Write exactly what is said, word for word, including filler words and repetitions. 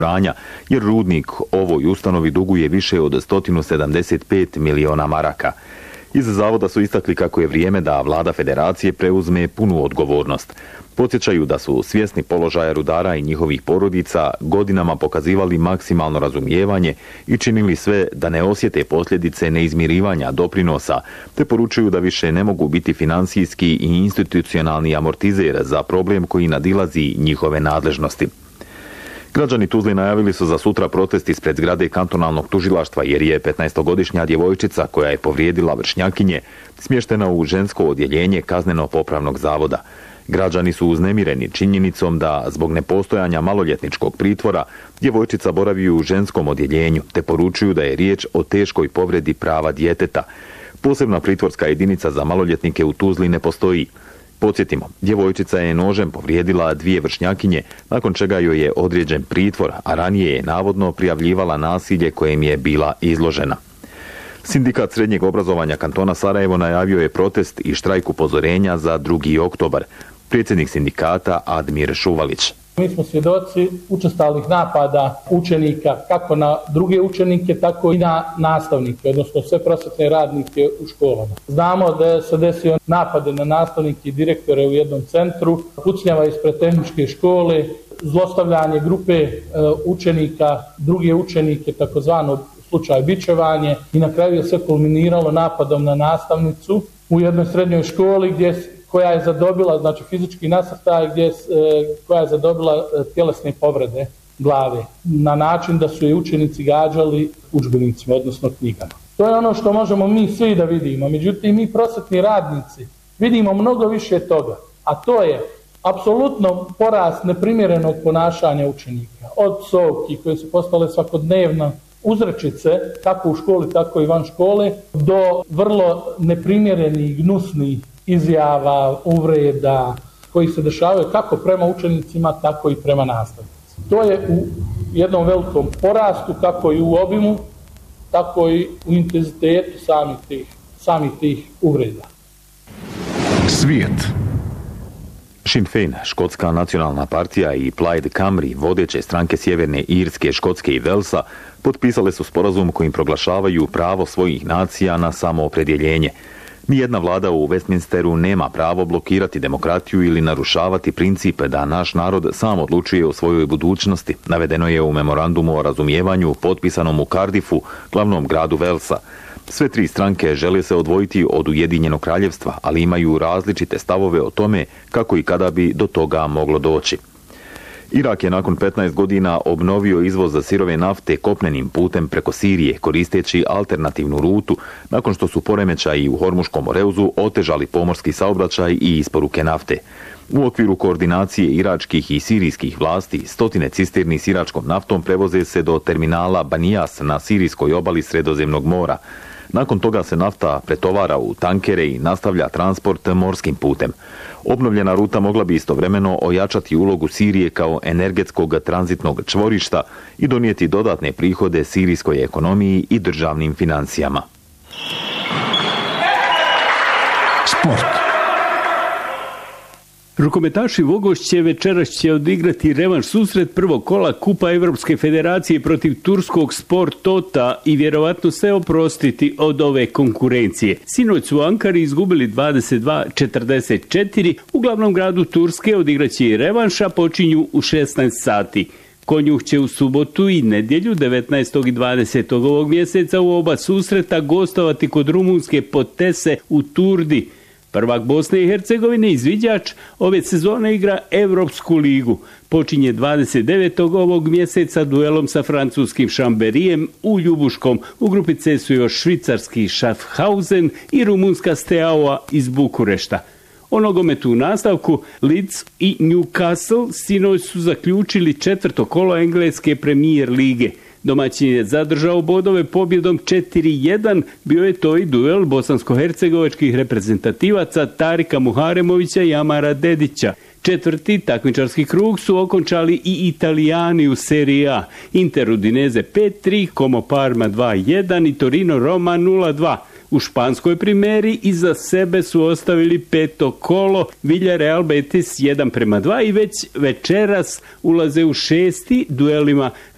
osiguranja, jer rudnik ovoj ustanovi duguje više od sto sedamdeset pet miliona maraka. Iz zavoda su istakli kako je vrijeme da vlada federacije preuzme punu odgovornost. Podsjećaju da su svjesni položaja rudara i njihovih porodica godinama pokazivali maksimalno razumijevanje i činili sve da ne osjete posljedice neizmirivanja doprinosa, te poručuju da više ne mogu biti financijski i institucionalni amortizer za problem koji nadilazi njihove nadležnosti. Građani Tuzle najavili su za sutra protest ispred zgrade kantonalnog tužilaštva jer je petnaestogodišnja djevojčica koja je povrijedila vršnjakinje smještena u žensko odjeljenje kazneno-popravnog zavoda. Građani su uznemireni činjenicom da zbog nepostojanja maloljetničkog pritvora djevojčica boravi u ženskom odjeljenju te poručuju da je riječ o teškoj povredi prava djeteta. Posebna pritvorska jedinica za maloljetnike u Tuzli ne postoji. Podsjetimo, djevojčica je nožem povrijedila dvije vršnjakinje, nakon čega joj je određen pritvor, a ranije je navodno prijavljivala nasilje kojem je bila izložena. Sindikat srednjeg obrazovanja kantona Sarajevo najavio je protest i štrajk upozorenja za drugi oktobar. Predsjednik sindikata Admir Šuvalić. Mi smo svjedoci učestalih napada učenika kako na druge učenike, tako i na nastavnike, odnosno sve prosvjetne radnike u školama. Znamo da se desio napade na nastavnike i direktore u jednom centru, pucnjava ispred tehničke škole, zlostavljanje grupe učenika, druge učenike, takozvano slučaj bičevanje, i na kraju je sve kulminiralo napadom na nastavnicu u jednoj srednjoj školi gdje koja je zadobila, znači fizički nasrtaj, gdje, koja je zadobila tjelesne povrede glave na način da su je učenici gađali udžbenicima, odnosno knjigama. To je ono što možemo mi svi da vidimo, međutim mi prosvetni radnici vidimo mnogo više toga, a to je apsolutno porast neprimjerenog ponašanja učenika, od psovki koje su postale svakodnevno uzrečice, kako u školi, tako i van škole, do vrlo neprimjerenih, gnusnih izjava, uvreda koji se dešavaju kako prema učenicima, tako i prema nastavnicima. To je u jednom velikom porastu, kako i u obimu, tako i u intenzitetu samih tih, samih tih uvreda. Svijet. Sinn Féin, škotska nacionalna partija, i Plaid Cymru, vodeće stranke Sjeverne Irske, Škotske i Velsa, potpisale su sporazum kojim proglašavaju pravo svojih nacija na samoopredjeljenje. Nijedna vlada u Westminsteru nema pravo blokirati demokratiju ili narušavati principe da naš narod sam odlučuje o svojoj budućnosti, navedeno je u memorandumu o razumijevanju potpisanom u Cardiffu, glavnom gradu Velsa. Sve tri stranke žele se odvojiti od Ujedinjenog kraljevstva, ali imaju različite stavove o tome kako i kada bi do toga moglo doći. Irak je nakon petnaest godina obnovio izvoz za sirove nafte kopnenim putem preko Sirije, koristeći alternativnu rutu, nakon što su poremećaji u Hormuškom moreuzu otežali pomorski saobraćaj i isporuke nafte. U okviru koordinacije iračkih i sirijskih vlasti, stotine cisterni s iračkom naftom prevoze se do terminala Banijas na sirijskoj obali Sredozemnog mora. Nakon toga se nafta pretovara u tankere i nastavlja transport morskim putem. Obnovljena ruta mogla bi istovremeno ojačati ulogu Sirije kao energetskog tranzitnog čvorišta i donijeti dodatne prihode sirijskoj ekonomiji i državnim financijama. Sport. Rukometaši Vogošće večeras će odigrati revanš susret prvog kola Kupa Evropske federacije protiv turskog Sport Tota i vjerovatno se oprostiti od ove konkurencije. Sinoć su u Ankari izgubili dvadeset dva četrdeset četiri, u glavnom gradu Turske odigraće i revanš, a počinju u šesnaest sati. Konjuh će u subotu i nedjelju devetnaestog i dvadesetog ovog mjeseca u oba susreta gostovati kod rumunske Potese u Turdi. Prvak Bosne i Hercegovine, izviđač, ove sezone igra Evropsku ligu. Počinje dvadeset devetog ovog mjeseca duelom sa francuskim Chamberijem u Ljubuškom. U grupi C su još švicarski Schaffhausen i rumunska Steaua iz Bukurešta. O nogometu u nastavku, Leeds i Newcastle sinoć su zaključili četvrto kolo engleske Premier lige. Domaćin je zadržao bodove pobjedom četiri jedan, bio je to i duel bosansko-hercegovačkih reprezentativaca Tarika Muharemovića i Amara Dedića. Četvrti takmičarski krug su okončali i Italijani u Serie A. Inter Udinese pet tri, Como Parma dva jedan i Torino Roma nula dva. U španskoj primeri iza sebe su ostavili peto kolo, Villarreal Betis jedan prema dva i već večeras ulaze u šesti duelima